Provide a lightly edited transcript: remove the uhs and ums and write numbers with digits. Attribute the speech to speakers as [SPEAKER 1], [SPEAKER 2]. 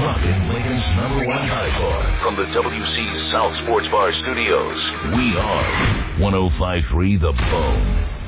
[SPEAKER 1] Rockin' Lincoln's #1 hardcore. From the WC South Sports Bar Studios, we are 105.3 The Bone.